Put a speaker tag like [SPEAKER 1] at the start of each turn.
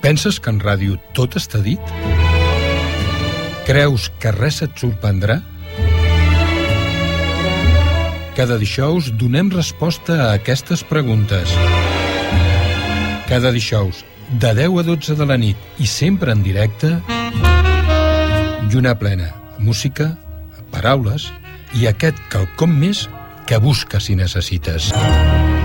[SPEAKER 1] Penses que en ràdio tot està dit? Creus que res et sorprendrà? Cada dijous donem resposta a aquestes preguntes. Cada dijous, de 10 a 12 de la nit i sempre en directe, lluna plena, música, paraules i aquest quelcom més que busques i necessites.